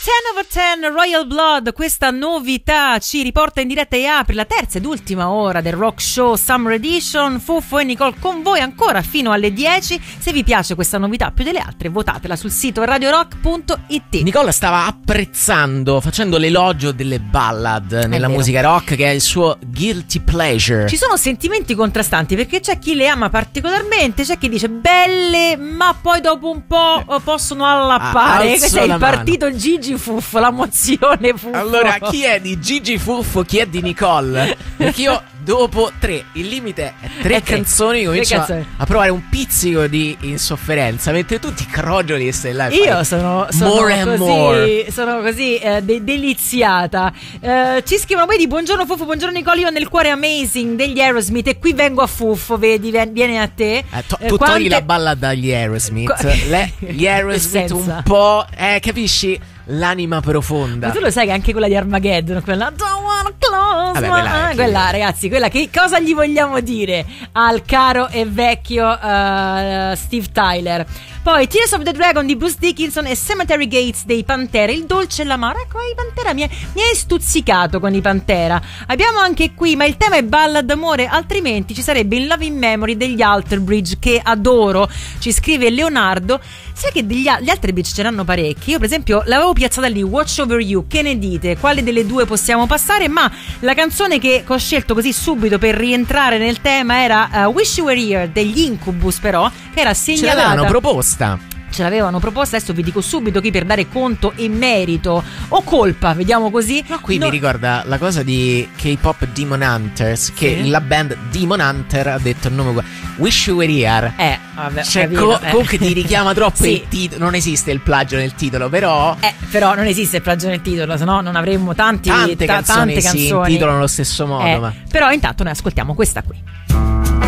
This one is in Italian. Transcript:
10 over 10 Royal Blood, questa novità ci riporta in diretta e apre la terza ed ultima ora del Rock Show Summer Edition. Fuffo e Nicole con voi ancora fino alle 10. Se vi piace questa novità più delle altre, votatela sul sito radiorock.it. Nicola stava apprezzando, facendo l'elogio delle ballad nella musica rock, che è il suo guilty pleasure. Ci sono sentimenti contrastanti, perché c'è chi le ama particolarmente, c'è chi dice belle, ma poi dopo un po' possono allappare. Questo è il partito Gigi Fuffo, la mozione Fuffo. Allora, chi è di Gigi Fuffo, chi è di Nicole? Perché io dopo il limite è tre canzoni, comincio a provare un pizzico di insofferenza, mentre tu ti crogioli e stai là. Io sono così deliziata. Ci scrivono poi di buongiorno Fuffo, buongiorno Nicole, io ho nel cuore Amazing degli Aerosmith e qui vengo a Fuffo, vedi, viene a te. Tu togli la balla dagli Aerosmith, gli Aerosmith un po', capisci? L'anima profonda. Ma tu lo sai che anche quella di Armageddon, quella Don't wanna close quella ragazzi, quella che cosa gli vogliamo dire al caro e vecchio Steve Tyler. Poi Tears of the Dragon di Bruce Dickinson e Cemetery Gates dei Pantera, il dolce e l'amaro. Ecco, i Pantera mi hai stuzzicato con i Pantera. Abbiamo anche qui, ma il tema è ballad d'amore, altrimenti ci sarebbe in Love in Memory degli Alter Bridge, che adoro. Ci scrive Leonardo. Sai che gli Alter Bridge ce n'hanno parecchi. Io per esempio l'avevo piazzata lì, Watch Over You. Che ne dite? Quale delle due possiamo passare? Ma la canzone che ho scelto così subito per rientrare nel tema era Wish You Were Here degli Incubus, però, che era segnalata. Ce l'avevano proposta. Ce l'avevano proposta, adesso vi dico subito qui per dare conto e merito o colpa, vediamo così. Ma qui mi ricorda la cosa di K-pop Demon Hunters, che la band Demon Hunter ha detto il nome Wish You Were Here. Vabbè, cioè, comunque ti richiama troppo il titolo. Non esiste il plagio nel titolo, però non esiste il plagio nel titolo, sennò non avremmo tante canzoni si intitolano allo stesso modo. Però intanto noi ascoltiamo questa qui.